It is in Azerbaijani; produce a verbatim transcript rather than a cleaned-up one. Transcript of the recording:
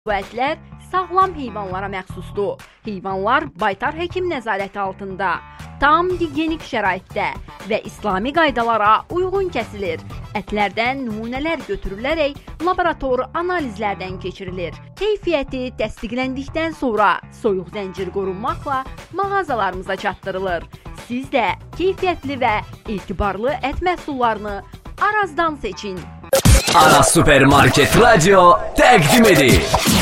Bu ətlər sağlam heyvanlara məxsusdur. Heyvanlar baytar həkim nəzarəti altında, tam gigiyenik şəraitdə və İslami qaydalara uyğun kəsilir. Ətlərdən nümunələr götürülərək laborator analizlərdən keçirilir. Keyfiyyəti təsdiqləndikdən sonra soyuq zəncir qorunmaqla mağazalarımıza çatdırılır. Siz də keyfiyyətli və etibarlı ət məhsullarını Arazdan seçin. Araz Supermarket Radio təqdim edir.